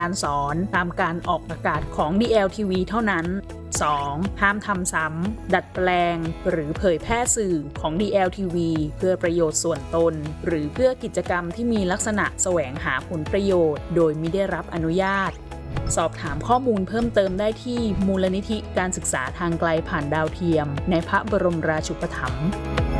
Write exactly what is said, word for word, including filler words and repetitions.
การสอนตามการออกอากาศของ ดี แอล ที วี เท่านั้น สอง ห้ามทำซ้ำดัดแปลงหรือเผยแพร่สื่อของ ดี แอล ที วี เพื่อประโยชน์ส่วนตนหรือเพื่อกิจกรรมที่มีลักษณะแสวงหาผลประโยชน์โดยมิได้รับอนุญาตสอบถามข้อมูลเพิ่มเติมได้ที่มูลนิธิการศึกษาทางไกลผ่านดาวเทียมในพระบรมราชูปถัมภ์